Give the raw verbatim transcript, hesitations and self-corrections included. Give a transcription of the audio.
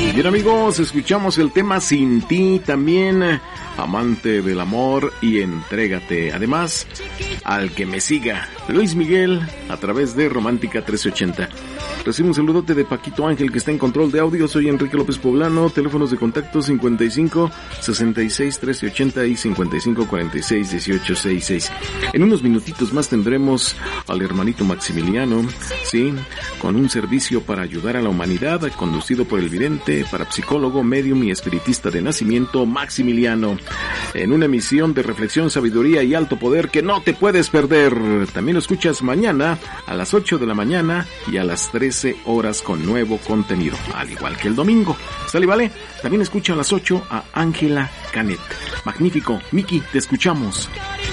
Bien, amigos, escuchamos el tema Sin Ti, también Amante del Amor y Entrégate. Además, Al que me siga, Luis Miguel, a través de Romántica trece ochenta. Recibo un saludote de Paquito Ángel, que está en control de audio. Soy Enrique López Poblano. Teléfonos de contacto cincuenta y cinco, sesenta y seis, trece ochenta y cincuenta y cinco, cuarenta y seis, dieciocho, sesenta y seis. En unos minutitos más tendremos al hermanito Maximiliano, sí, con un servicio para ayudar a la humanidad, conducido por el vidente, parapsicólogo, medium y espiritista de nacimiento, Maximiliano, en una emisión de reflexión, sabiduría y alto poder que no te puedes perder. También lo escuchas mañana a las ocho de la mañana y a las trece horas con nuevo contenido, al igual que el domingo. ¿Sale, vale? También escucha a las ocho a Ángela Canet. Magnífico. Miki, te escuchamos.